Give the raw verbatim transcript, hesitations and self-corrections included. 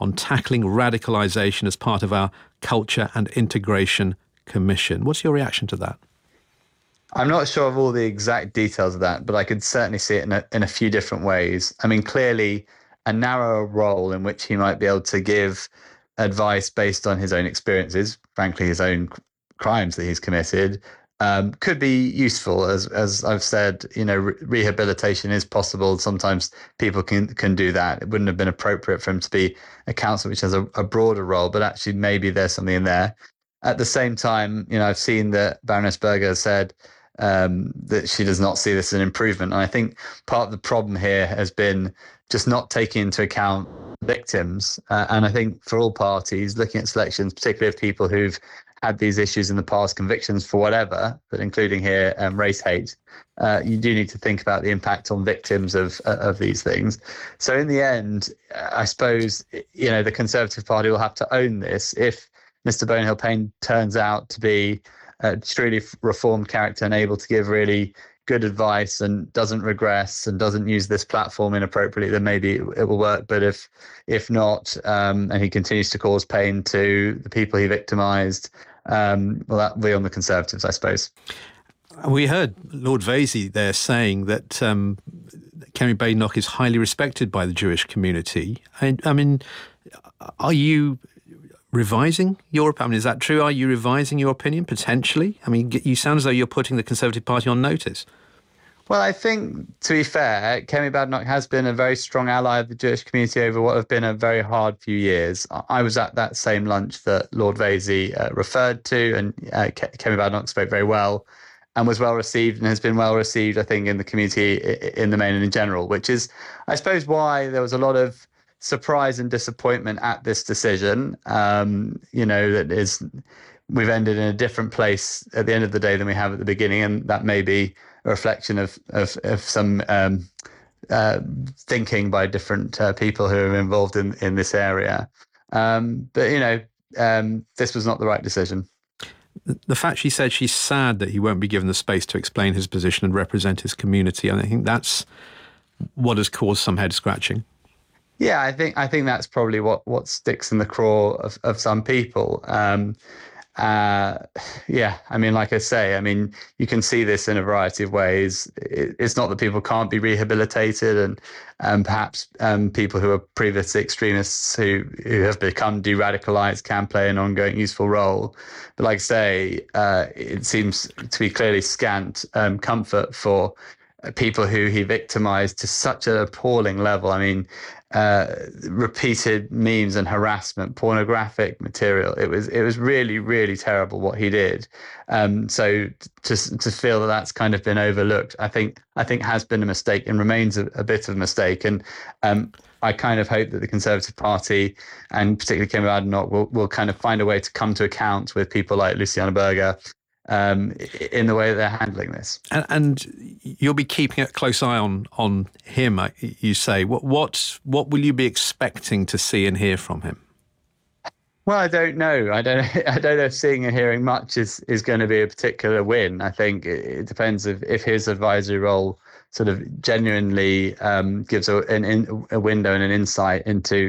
on tackling radicalisation as part of our Culture and Integration Commission. What's your reaction to that? I'm not sure of all the exact details of that, but I could certainly see it in a, in a few different ways. I mean, clearly a narrower role in which he might be able to give advice based on his own experiences, frankly, his own crimes that he's committed, um, could be useful. As as I've said, you know, re- rehabilitation is possible. Sometimes people can can do that. It wouldn't have been appropriate for him to be a counsellor, which has a, a broader role, but actually maybe there's something in there. At the same time, you know, I've seen that Baroness Berger said um, that she does not see this as an improvement. And I think part of the problem here has been just not taking into account victims. Uh, and I think for all parties, looking at selections, particularly of people who've had these issues in the past, convictions for whatever, but including here um, race hate, uh, you do need to think about the impact on victims of uh, of these things. So in the end, I suppose, you know, the Conservative Party will have to own this. If Mister Bonehill Payne turns out to be a truly reformed character and able to give really good advice and doesn't regress and doesn't use this platform inappropriately, then maybe it will work. But if if not, um, and he continues to cause pain to the people he victimised, um, well, that will be on the Conservatives, I suppose. We heard Lord Vaizey there saying that um, Kemi Badenoch is highly respected by the Jewish community. I, I mean, are you revising your opinion? I mean, is that true? Are you revising your opinion potentially? I mean, you sound as though you're putting the Conservative Party on notice. Well, I think, to be fair, Kemi Badenoch has been a very strong ally of the Jewish community over what have been a very hard few years. I was at that same lunch that Lord Vaizey uh, referred to, and uh, Kemi Badenoch spoke very well and was well received and has been well received, I think, in the community in the main and in general, which is, I suppose, why there was a lot of surprise and disappointment at this decision. Um, you know, that is, we've ended in a different place at the end of the day than we have at the beginning, and that may be a reflection of of, of some um, uh, thinking by different uh, people who are involved in in this area. Um, but you know, um, this was not the right decision. The fact she said she's sad that he won't be given the space to explain his position and represent his community, and I think that's what has caused some head scratching. Yeah, I think I think that's probably what, what sticks in the craw of, of some people. Um, uh, yeah, I mean, like I say, I mean, you can see this in a variety of ways. It, it's not that people can't be rehabilitated, and um, perhaps um, people who are previous extremists who, who have become de-radicalized can play an ongoing useful role. But like I say, uh, it seems to be clearly scant um, comfort for people who he victimized to such an appalling level. I mean, uh, repeated memes and harassment, pornographic material. It was it was really, really terrible what he did. Um, so to to feel that that's kind of been overlooked, I think I think has been a mistake and remains a, a bit of a mistake. And um, I kind of hope that the Conservative Party, and particularly Kemi Badenoch, will will kind of find a way to come to account with people like Luciana Berger um, in the way that they're handling this. And, and you'll be keeping a close eye on on him, you say. What what what will you be expecting to see and hear from him? Well, I don't know. I don't. I don't know if seeing and hearing much is, is going to be a particular win. I think it, it depends if, if his advisory role sort of genuinely um, gives a, an in, a window and an insight into